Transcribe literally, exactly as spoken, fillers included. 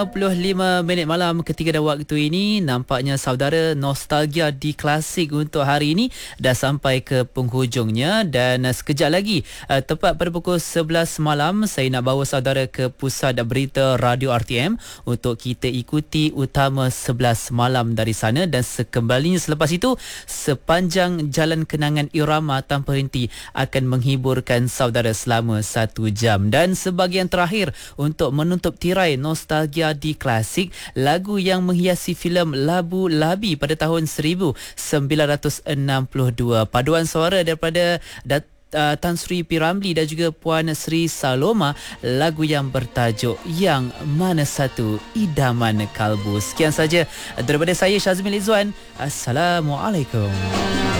lima puluh lima minit malam ketika dan waktu ini, nampaknya saudara nostalgia di klasik untuk hari ini dah sampai ke penghujungnya, dan uh, sekejap lagi uh, tepat pada pukul sebelas malam saya nak bawa saudara ke pusat berita Radio R T M untuk kita ikuti utama sebelas malam dari sana, dan sekembalinya selepas itu sepanjang jalan kenangan irama tanpa henti akan menghiburkan saudara selama satu jam. Dan sebahagian terakhir untuk menutup tirai nostalgia di klasik, lagu yang menghiasi filem Labu Labi pada tahun seribu sembilan ratus enam puluh dua. Paduan suara daripada Dat Uh, Tan Sri P. Ramlee dan juga Puan Sri Saloma, lagu yang bertajuk Yang Mana Satu Idaman Kalbu. Sekian saja daripada saya, Syazmin Izzuan. Assalamualaikum.